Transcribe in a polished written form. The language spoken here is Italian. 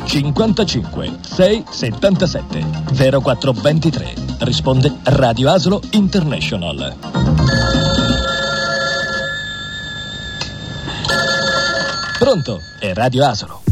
55 677 0423. Risponde Radio Asolo International. Pronto? È Radio Asolo.